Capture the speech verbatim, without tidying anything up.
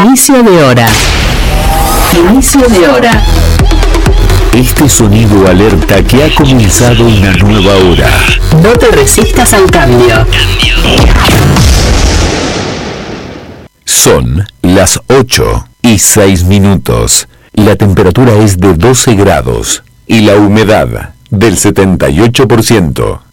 Inicio de hora. Inicio de hora. Este sonido alerta que ha comenzado una nueva hora. No te resistas al cambio. Son las ocho y seis minutos. La temperatura es de doce grados y la humedad del setenta y ocho por ciento.